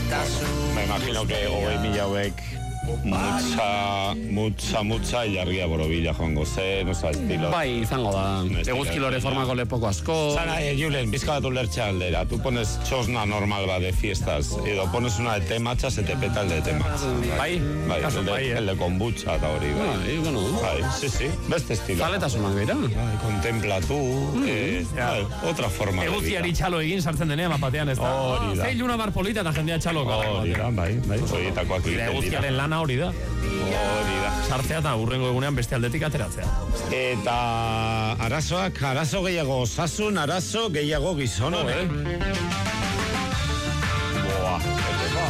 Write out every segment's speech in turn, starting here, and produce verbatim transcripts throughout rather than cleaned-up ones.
Me imagino que hogei mila hauek mutza, mutza, mutza ilargia borobila joango zen, oza, estilo. Bai, izango da. Eguzkilore formako lepoko asko. Zara, eh, Julen, bizka bat ulertxa aldera. Tú pones txosna normal bat de fiestas, edo pones una de té matcha, se te peta el de té matcha. Bai, bai, kaso, el de, bai, eh? el de kombucha eta hori, bai. Bai, bueno. Bai, sí, sí, beste estilo. Zaletasunak dira. Bai, contempla tú, mm, eh, ja. bai, otra forma de vida. Eguzkiari txalo egin sartzen denean mapatean, ez da. Hori da. Zei luna bar polita eta jendea txalo. Hori da, bai, bai, horietakoak egiten dira. Eguzkiaren lana hori da. Hori da. Sartzea eta urrengo egunean beste aldetik ateratzea. Eta arazoak, arazo gehiago osasun, arazo gehiago gizon, oh, eh? Boa, ete ba.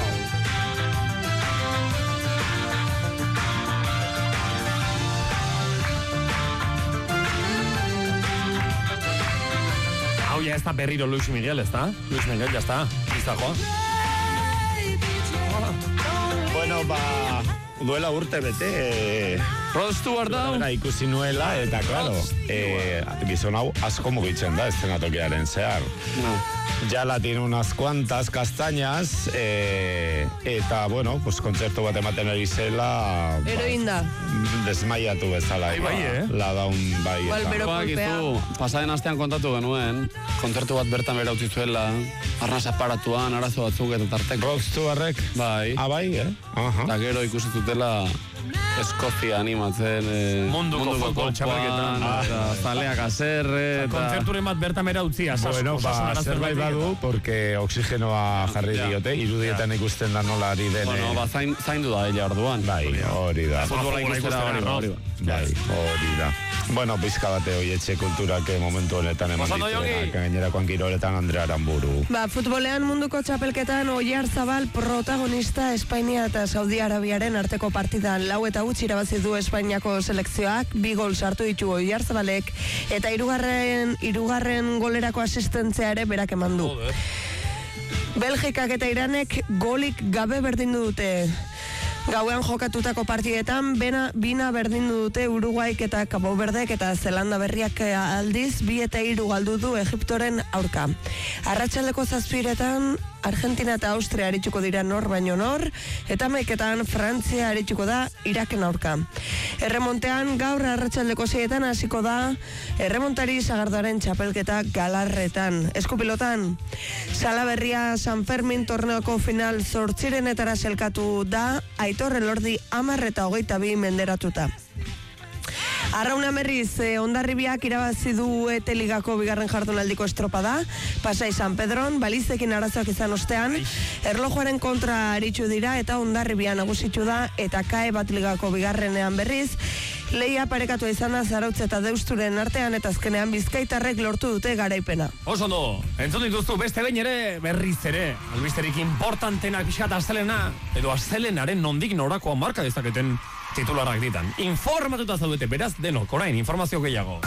Hau ya ez da berriro Luis Miguel, ez da? Luis Miguel, ya está. Iztajoa. Bueno, ba... Duela urte bete, eh, Rod Stewart da. Era ikusi nuela, eta claro, eh, gizon hau asko mugitzen da, eszenatokiaren zehar. No. Ya la tiene unas cuantas castañas, eh, eta, bueno, pues kontzertu bat ematen ari zela... Heroinda. Desmaiatu bezala. Bai, bai, eh? La da un bai. Igual, bero kolpea. Pasaden astean kontatu genuen, kontzertu bat bertan bera utzi zuela, arnaz aparatuan, arazo batzuk eta tarteko. Rod Stewartek? Bai. Ah, bai, eh? Aha. Eta gero ikusi zutela Eskozia animatzen eh, munduko futbol txapelketan eta zaleak aserre eta... Kontzerturen bat bertan bera utzia. Bueno, ba, zerbait badu, porque oxigenoa jarri diote, irudietan ikusten da nola ari den... Bueno, ba, zain, zaindu da ella orduan. Bai, hori da. Futbola ikustera hori da, hori da. Bai, hori da. Bueno, pizka bate hoi etxe kulturak momentu honetan eman dituenak, gainerakoan kiroletan Andrea Aramburu. Ba, futbolean munduko txapelketan Oiarzabal protagonista Espainia eta Saudi Arabiaren arteko partidan lau eta gutxi irabazi du Espainiako selekzioak, bi gol sartu ditu Oiarzabalek eta hirugarren hirugarren golerako asistentzia ere berak eman du. Belgikak eta Iranek golik gabe berdindu dute. Gauean jokatutako partidetan, bena, bina berdindu dute Uruguaik eta Cabo Verdek eta Zelanda Berriak aldiz, bi eta hiru galdu du Egiptoren aurka. Arratsaldeko zazpiretan, Argentina eta Austria arituko dira nor baino nor, eta hamaiketan Frantzia arituko da Iraken aurka. Erremontean, gaur arratsaldeko seietan hasiko da erremontari sagardoaren txapelketa Galarretan. Eskupilotan, Salaberria San Fermin torneoko final zortzirenetara selkatu da, Aitor Elordi hamar eta hogeita bi menderatuta. Arrauna berriz, eh, Hondarribiak irabazi du E T Ligako bigarren jardunaldiko estropada, Pasai San Pedron, balizekin arazoak izan ostean, erlojuaren kontra aritsu dira eta Hondarribia nagusitu da, eta Kae Bat Ligako bigarrenean berriz, leia parekatu izan da Zarautz eta Deusturen artean eta azkenean Bizkaitarrek lortu dute garaipena. Oso ondo, entzun dituztu beste behin ere, berriz ere, albisterik importantenak pixkat astelena, edo astelenaren nondik norakoa marka dezaketen titularrak ditan. Informatuta zaudete, beraz denok, orain, informazio gehiago.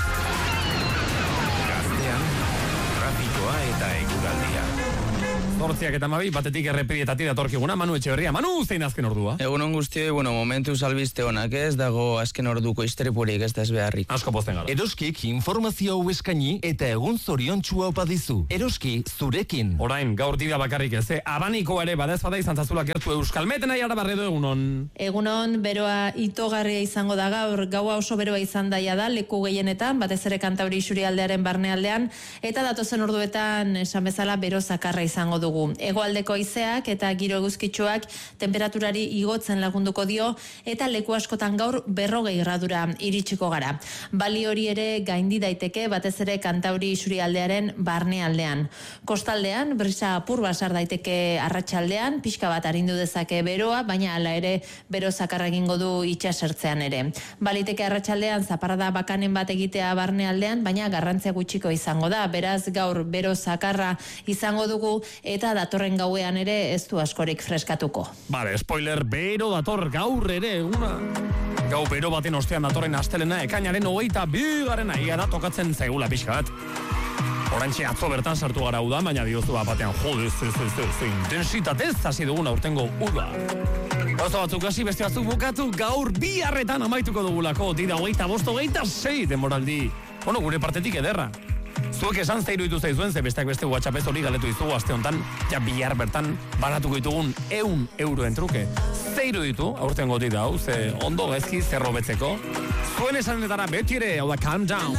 Gaztean, trafikoa eta eguraldia. Zortziak eta mabi, batetik errepidietatik datorkiguna, Manu Etxeberria. Manu, zein azken ordua? Egunon guztioi, bueno, momentu albiste honak ez, dago azken orduko istripurik ez da ez beharrik. Asko pozten gara. Eroskik informazio hau eskaini eta egun zoriontxua opa dizu. Eroski, zurekin. Orain, gaur dira bakarrik ez, eh? Abaniko ere badez bada izan zazulak gertu Euskalmet, nahi arabarredo egunon. Egunon, beroa itogarria izango da gaur, gaua oso beroa izan daia da, leku gehienetan, batez ere Kantauri isurialdearen barnealdean, eta datozen orduetan, esan bezala, bero zakarra izango du. Hegoaldeko haizeak eta giro eguzkitsuak temperaturari igotzen lagunduko dio eta leku askotan gaur berrogei gradura iritsiko gara. Bali hori ere gaindi daiteke batez ere Kantauri isurialdearen barnealdean. Kostaldean brisa apur basar daiteke arratsaldean, pixka bat arindu dezake beroa, baina hala ere bero zakarra egingo du itsasertzean ere. Baliteke arratsaldean zaparrada bakanen bat egitea barnealdean, baina garrantzia gutxiko izango da. Beraz gaur bero zakarra izango dugu eta datorren gauean ere ez du askorik freskatuko. Vale, spoiler, bero dator gaur ere eguna. Gau bero baten ostean datorren astelena ekainaren hogeita bigarrena ia da tokatzen zaigula pixka bat. Orantxe atzo bertan sartu gara uda, baina diozu bat batean jode, ez, ez, ez, ez, intensitatez hasi duguna urtengo uda. Oso batzuk hasi beste batzuk bukatu gaur biharretan amaituko dugulako, dira hogeita bost, hogeita sei demoraldi. Bueno, gure partetik ederra. Zuek esan zeiru ditu zaizuen, ze besteak beste WhatsApp ez hori galetu dizugu aste honetan, ja bihar bertan banatuko ditugun eun euroen truke. Zeiru ditu, aurten goti da, ze ondo gezki zerro betzeko. Zuen esanetara beti ere, hau da calm down.